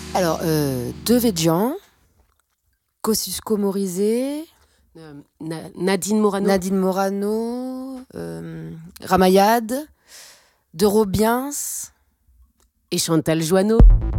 Alors, Devedjian, Kosciusko Morizet, Nadine Morano, Ramayad, De Robiens et Chantal Joanneau.